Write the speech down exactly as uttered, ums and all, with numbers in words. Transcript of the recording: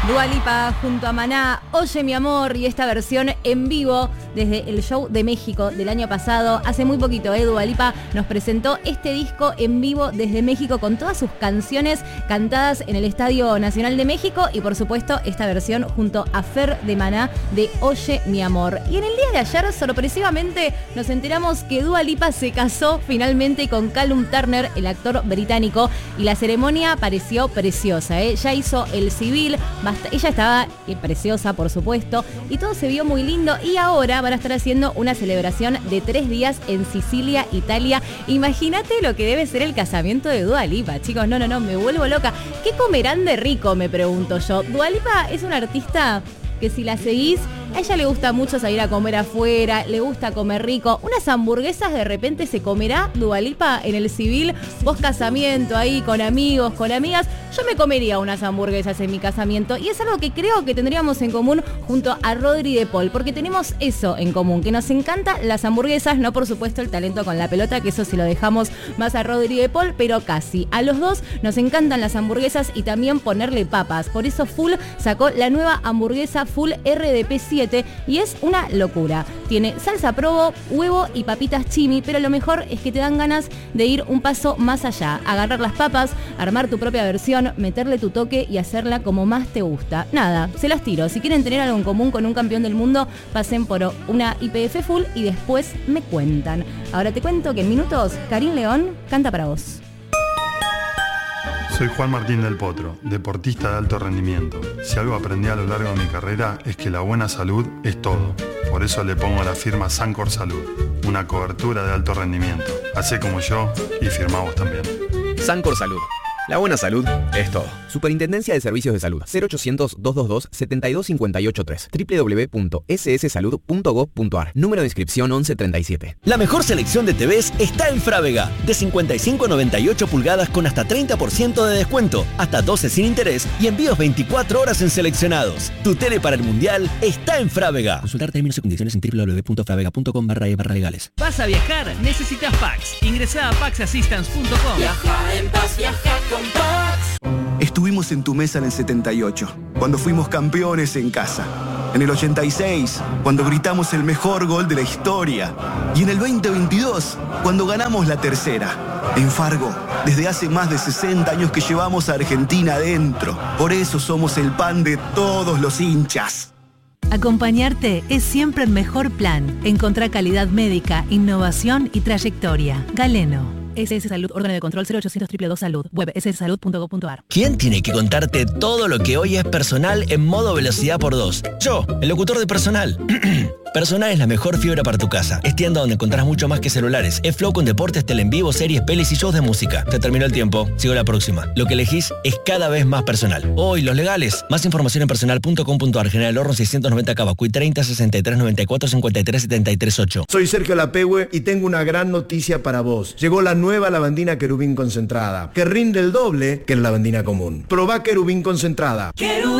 Dua Lipa junto a Maná, Oye mi amor, y esta versión en vivo desde el show de México del año pasado. Hace muy poquito, eh, Dua Lipa nos presentó este disco en vivo desde México con todas sus canciones cantadas en el Estadio Nacional de México y por supuesto esta versión junto a Fer de Maná de Oye mi amor. Y en el día de ayer sorpresivamente nos enteramos que Dua Lipa se casó finalmente con Callum Turner, el actor británico, y la ceremonia pareció preciosa, ¿eh? Ya hizo el civil, bast- ella estaba eh, preciosa por supuesto y todo se vio muy lindo y ahora van a estar haciendo una celebración de tres días en Sicilia, Italia. Imagínate lo que debe ser el casamiento de Dua Lipa, chicos, no, no, no, me vuelvo loca. ¿Qué comerán de rico, me pregunto yo? Dua Lipa es una artista que si la seguís, a ella le gusta mucho salir a comer afuera, le gusta comer rico. Unas hamburguesas de repente se comerá Dua Lipa en el civil, vos casamiento ahí con amigos, con amigas. Yo me comería unas hamburguesas en mi casamiento y es algo que creo que tendríamos en común junto a Rodri de Paul, porque tenemos eso en común, que nos encantan las hamburguesas, no por supuesto el talento con la pelota, que eso se lo dejamos más a Rodri de Paul, pero casi. A los dos nos encantan las hamburguesas y también ponerle papas. Por eso Full sacó la nueva hamburguesa Full R D P siete y es una locura. Tiene salsa provo, huevo y papitas chimi, pero lo mejor es que te dan ganas de ir un paso más allá, agarrar las papas, armar tu propia versión, meterle tu toque y hacerla como más te gusta. Nada, se las tiro. Si quieren tener algo en común con un campeón del mundo, pasen por una I P F Full y después me cuentan. Ahora te cuento que en minutos, Karim León canta para vos. Soy Juan Martín del Potro, deportista de alto rendimiento. Si algo aprendí a lo largo de mi carrera es que la buena salud es todo. Por eso le pongo a la firma Sancor Salud, una cobertura de alto rendimiento. Hacé como yo y firmá vos también. Sancor Salud. La buena salud es todo. Superintendencia de Servicios de Salud. cero ochocientos, doscientos veintidós, setenta y dos cincuenta y ocho tres. doble u doble u doble u punto ese ese salud punto gob punto a r. Número de inscripción once treinta y siete. La mejor selección de T Vs está en Frávega. De cincuenta y cinco a noventa y ocho pulgadas con hasta treinta por ciento de descuento, hasta doce sin interés y envíos veinticuatro horas en seleccionados. Tu tele para el Mundial está en Frávega. Consultar términos y condiciones en doble u doble u doble u punto fravega punto com barra e barra legales. ¿Vas a viajar? Necesitas Pax. Ingresá a pax assistance punto com. Viaja en paz, viaja con Pax. Estuvimos en tu mesa en el setenta y ocho, cuando fuimos campeones en casa. En el ochenta y seis, cuando gritamos el mejor gol de la historia. Y en el veinte veintidós, cuando ganamos la tercera. En Fargo, desde hace más de sesenta años que llevamos a Argentina adentro. Por eso somos el pan de todos los hinchas. Acompañarte es siempre el mejor plan. Encontrá calidad médica, innovación y trayectoria. Galeno. S S Salud, órgano de control cero ochocientos, dos dos dos Salud, web ese ese salud punto gob punto a r. ¿Quién tiene que contarte todo lo que hoy es Personal en modo velocidad por dos? Yo, el locutor de Personal. Personal es la mejor fibra para tu casa. Es tienda donde encontrás mucho más que celulares. Es Flow con deportes, tele en vivo, series, pelis y shows de música. Te terminó el tiempo. Sigo la próxima. Lo que elegís es cada vez más personal. Hoy, los legales. Más información en personal punto com punto a r. General Horno seiscientos noventa Cavacuy treinta, sesenta y tres, noventa y cuatro, cincuenta y tres, setenta y tres, ocho. Soy Sergio Lapehue y tengo una gran noticia para vos. Llegó la nueva lavandina Querubín concentrada, que rinde el doble que la lavandina común. Probá Querubín concentrada. Querubín.